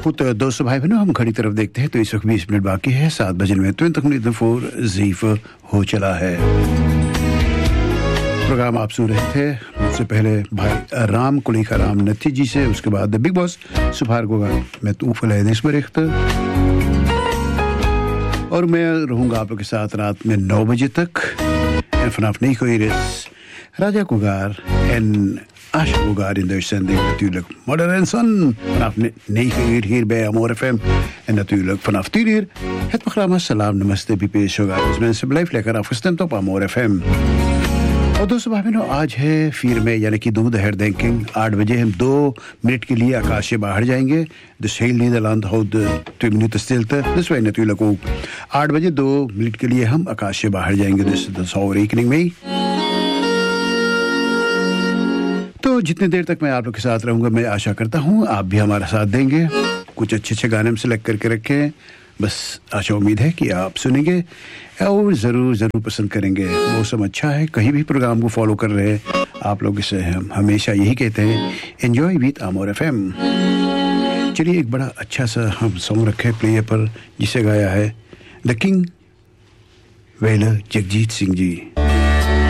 खूब दोस्तों भाई बहनों हम घड़ी तरफ देखते हैं तो इस वक्त 20 मिनट बाकी है 7 बजे में 24 ज़ीफ हो चला है। प्रोग्राम आप सुन रहे थे मुझसे पहले भाई राम कुलीखा राम नथी जी से, उसके बाद द बिग बॉस सुभार गोगा मैं तूफल है देश बरिख्त, और मैं रहूंगा आप लोग के साथ रात में 9 बजे तक। En vanaf 9 uur is Radio Cougar en Asha Cougar in de uitzending natuurlijk Mother en Son. Vanaf 9 uur hier bij Amor FM. En natuurlijk vanaf 10 uur het programma Salam Namaste BPS Cougar. Dus mensen blijf lekker afgestemd op Amor FM. और दोस्तों भाइयों आज है फिर में यानी कि दूध herdenking 8 बजे हम 2 मिनट के लिए आकाश से बाहर जाएंगे। Dus heel Nederland houdt 2 minuten stilte. Dus wij natuurlijk ook 8 बजे 2 मिनट के लिए हम आकाश से बाहर जाएंगे। Dus dat hou rekening mee। तो जितनी देर तक मैं आप लोग के साथ रहूंगा मैं आशा करता हूं आप भी हमारा साथ देंगे। कुछ अच्छे गाने हम सिलेक्ट करके रखे हैं, बस आशा उम्मीद है कि आप सुनेंगे और ज़रूर पसंद करेंगे। मौसम अच्छा है, कहीं भी प्रोग्राम को फॉलो कर रहे हैं आप लोग से हम हमेशा यही कहते हैं एंजॉय विद आमोर एफएम। चलिए एक बड़ा अच्छा सा हम सॉन्ग रखे प्ले पर जिसे गाया है the king velar Jagjit Singh ji.